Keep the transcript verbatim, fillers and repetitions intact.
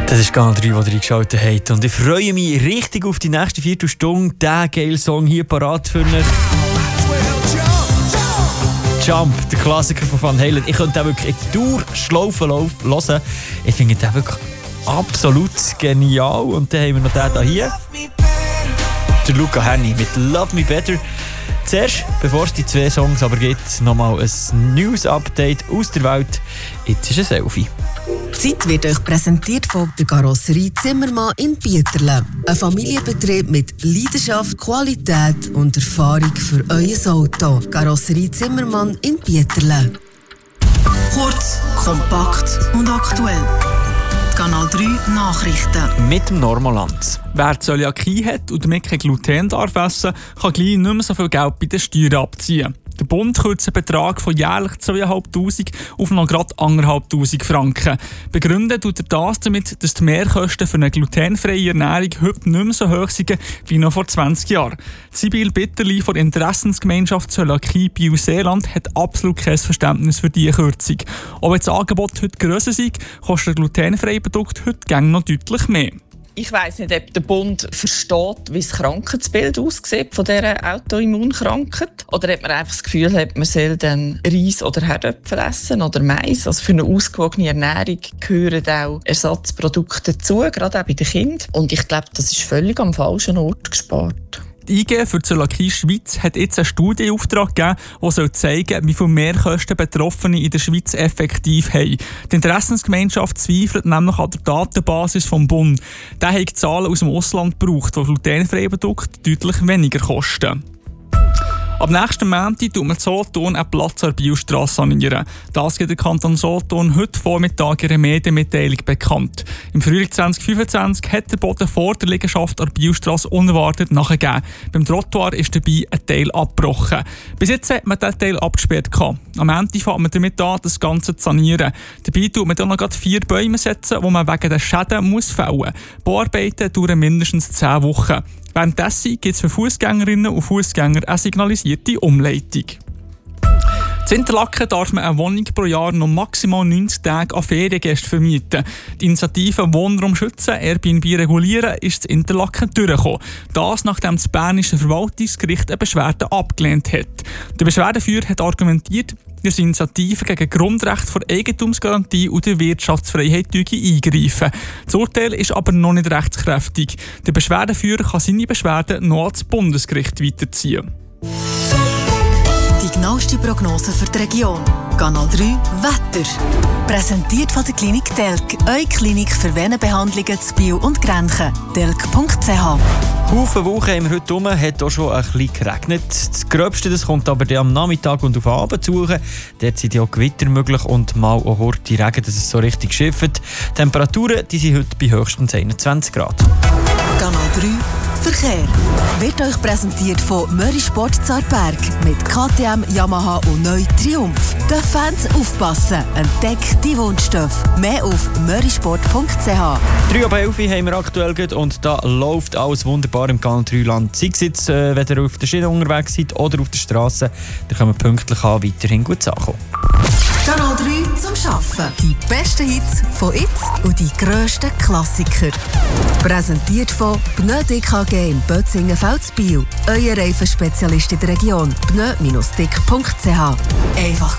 Das ist Kanal drei, wo ihr eingeschaltet habt. Und ich freue mich richtig auf die nächste Viertelstunde. Diesen geilen Song hier parat für einen Jump, der Klassiker von Van Halen. Ich könnte den wirklich durchschlaufen hören. Ich finde den wirklich absolut genial. Und dann haben wir noch den hier. Der Luca Hänni mit Love Me Better. Zuerst, bevor es die zwei Songs aber gibt, nochmal ein News-Update aus der Welt. Jetzt ist ein Selfie. Die Zeit wird euch präsentiert von der Karosserie Zimmermann in Bieterle. Ein Familienbetrieb mit Leidenschaft, Qualität und Erfahrung für euer Auto. Karosserie Zimmermann in Bieterle. Kurz, kompakt und aktuell. Kanal drei Nachrichten. Mit dem Normalanz. Wer Zöliakie hat und damit kein Gluten darf essen, kann gleich nicht mehr so viel Geld bei den Steuern abziehen. Der Bund kürzt einen Betrag von jährlich zweitausendfünfhundert auf noch gerade eintausendfünfhundert Franken. Begründet tut er das damit, dass die Mehrkosten für eine glutenfreie Ernährung heute nicht mehr so hoch sind wie noch vor zwanzig Jahren. Sibyl Bitterli von der Interessensgemeinschaft Zöliakie Biel-Seeland hat absolut kein Verständnis für diese Kürzung. Auch wenn das Angebot heute grösser ist, kostet ein glutenfreies Produkt heute gerne noch deutlich mehr. Ich weiss nicht, ob der Bund versteht, wie das Krankheitsbild aussieht von dieser Autoimmunkrankheit. Oder ob man einfach das Gefühl hat, man soll dann Reis oder Herdöpfel essen oder Mais. Also für eine ausgewogene Ernährung gehören auch Ersatzprodukte dazu, gerade auch bei den Kindern. Und ich glaube, das ist völlig am falschen Ort gespart. Die I G für die Zöliakie Schweiz hat jetzt einen Studienauftrag gegeben, der soll zeigen, wie viel Mehrkosten Betroffene in der Schweiz effektiv haben. Die Interessensgemeinschaft zweifelt nämlich an der Datenbasis des Bundes. Der hat Zahlen aus dem Ausland gebraucht, die glutenfreie Produkte deutlich weniger kosten. Ab nächsten Montag tut man Solothurn einen Platz an der Bielstrasse sanieren. Das gibt der Kanton Solothurn heute Vormittag in einer Medienmitteilung bekannt. Im Frühling zwanzig fünfundzwanzig hat der Boden vor der Liegenschaft an der Bielstrasse unerwartet nachgegeben. Beim Trottoir ist dabei ein Teil abgebrochen. Bis jetzt hat man diesen Teil abgesperrt. Am Montag fängt man damit an, das Ganze zu sanieren. Dabei tut man dann noch gerade vier Bäume setzen, die man wegen der Schäden muss fällen muss. Bauarbeiten dauern mindestens zehn Wochen. Währenddessen gibt es für Fußgängerinnen und Fußgänger eine signalisierte Umleitung. In Interlaken darf man eine Wohnung pro Jahr noch maximal neunzig Tage an Feriengäste vermieten. Die Initiative Wohnraum schützen, Airbnb regulieren ist in Interlaken durchgekommen. Das, nachdem das bernische Verwaltungsgericht eine Beschwerde abgelehnt hat. Der Beschwerdeführer hat argumentiert, dass die Initiative gegen Grundrechte der Eigentumsgarantie und der Wirtschaftsfreiheit eingreifen. Das Urteil ist aber noch nicht rechtskräftig. Der Beschwerdeführer kann seine Beschwerde noch ans Bundesgericht weiterziehen. Die genaueste Prognose für die Region. Kanal drei Wetter. Präsentiert von der Klinik Telk. Eure Klinik für Venenbehandlungen zu Biel und Grenchen. telk punkt c h. Haufen Wochen haben wir heute rum, hat auch schon ein bisschen geregnet. Das Gröbste das kommt aber dann am Nachmittag und auf den Abend zu. Dort sind ja auch Gewitter möglich und mal auch harte Regen, dass es so richtig schifft. Die Temperaturen die sind heute bei höchstens einundzwanzig Grad. Kanal drei Verkehr wird euch präsentiert von Möri Sport Zarberg mit K T M, Yamaha und neu Triumph. Den Fans aufpassen, entdeckt die Wunschstoff. Mehr auf mörisport punkt c h. drei ab elf haben wir aktuell gerade und da läuft alles wunderbar im Kanal drei Land. Sei es jetzt, äh, wenn ihr auf der Schiene unterwegs seid oder auf der Straße, dann können wir pünktlich an weiterhin gut ankommen. Kanal drei zum Schaffen. Die besten Hits von jetzt und die grössten Klassiker. Präsentiert von Pneu D K G in Bötzingen-Veldsbiel. Euer Reifenspezialist in der Region. pneu Bindestrich dick punkt c h. Einfach